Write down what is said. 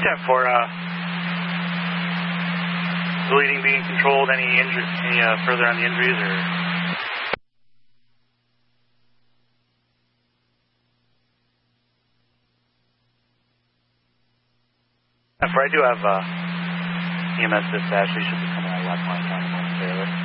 10-4, bleeding being controlled, any further on the injuries, or? I do have EMS dispatch. They should be coming out of Lackawanna County momentarily.